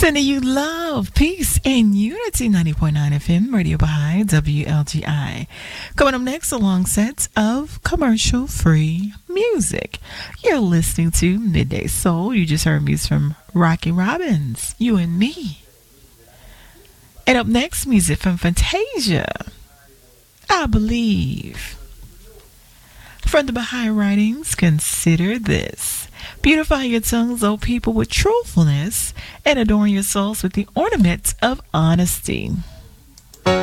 Sending you love, peace, and unity. 90.9 FM, Radio Baha'i, WLGI. Coming up next, a long set of commercial-free music. You're listening to Midday Soul. You just heard music from Rocky Robbins, You and Me. And up next, music from Fantasia, I Believe. From the Baha'i writings, consider this. Beautify your tongues, O people, with truthfulness, and adorn your souls with the ornaments of honesty.